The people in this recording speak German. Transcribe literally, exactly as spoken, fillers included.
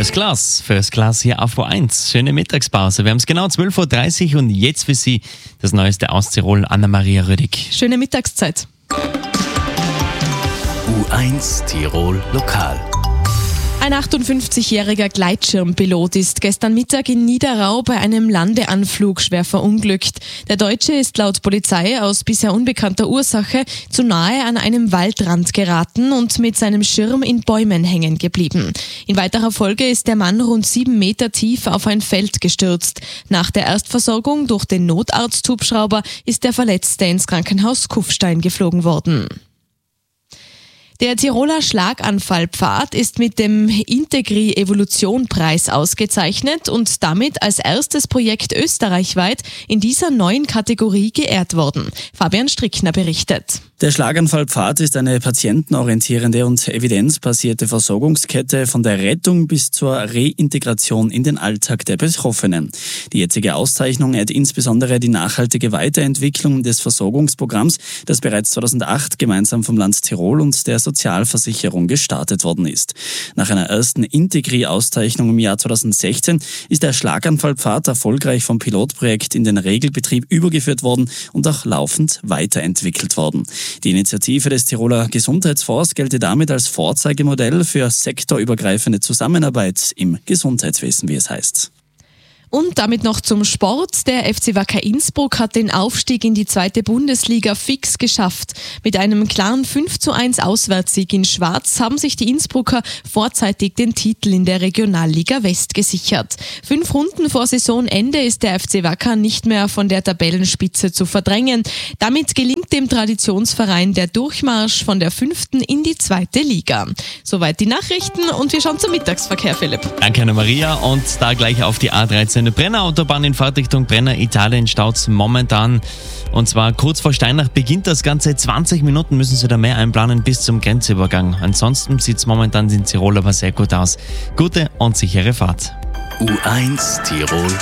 First Class, First Class hier auf O eins. Schöne Mittagspause. Wir haben es genau zwölf Uhr dreißig und jetzt für Sie das Neueste aus Tirol, Anna-Maria Rüdig. Schöne Mittagszeit. O eins Tirol Lokal. Ein achtundfünfzigjähriger Gleitschirmpilot ist gestern Mittag in Niederau bei einem Landeanflug schwer verunglückt. Der Deutsche ist laut Polizei aus bisher unbekannter Ursache zu nahe an einem Waldrand geraten und mit seinem Schirm in Bäumen hängen geblieben. In weiterer Folge ist der Mann rund sieben Meter tief auf ein Feld gestürzt. Nach der Erstversorgung durch den Notarzthubschrauber ist der Verletzte ins Krankenhaus Kufstein geflogen worden. Der Tiroler Schlaganfallpfad ist mit dem Integri-Evolution-Preis ausgezeichnet und damit als erstes Projekt österreichweit in dieser neuen Kategorie geehrt worden. Fabian Strickner berichtet. Der Schlaganfallpfad ist eine patientenorientierende und evidenzbasierte Versorgungskette von der Rettung bis zur Reintegration in den Alltag der Betroffenen. Die jetzige Auszeichnung ehrt insbesondere die nachhaltige Weiterentwicklung des Versorgungsprogramms, das bereits zweitausendacht gemeinsam vom Land Tirol und der Sozialversicherung gestartet worden ist. Nach einer ersten Integri-Auszeichnung im Jahr zweitausendsechzehn ist der Schlaganfallpfad erfolgreich vom Pilotprojekt in den Regelbetrieb übergeführt worden und auch laufend weiterentwickelt worden. Die Initiative des Tiroler Gesundheitsfonds gelte damit als Vorzeigemodell für sektorübergreifende Zusammenarbeit im Gesundheitswesen, wie es heißt. Und damit noch zum Sport. Der F C Wacker Innsbruck hat den Aufstieg in die zweite Bundesliga fix geschafft. Mit einem klaren fünf zu eins Auswärtssieg in Schwarz haben sich die Innsbrucker vorzeitig den Titel in der Regionalliga West gesichert. Fünf Runden vor Saisonende ist der F C Wacker nicht mehr von der Tabellenspitze zu verdrängen. Damit gelingt dem Traditionsverein der Durchmarsch von der fünften in die zweite Liga. Soweit die Nachrichten und wir schauen zum Mittagsverkehr, Philipp. Danke, Anna-Maria. Und da gleich auf die A dreizehn. Eine Brenner-Autobahn in Fahrtrichtung Brenner, Italien, staut momentan. Und zwar kurz vor Steinach beginnt das Ganze. zwanzig Minuten müssen Sie da mehr einplanen bis zum Grenzübergang. Ansonsten sieht es momentan in Tirol aber sehr gut aus. Gute und sichere Fahrt. O eins Tirol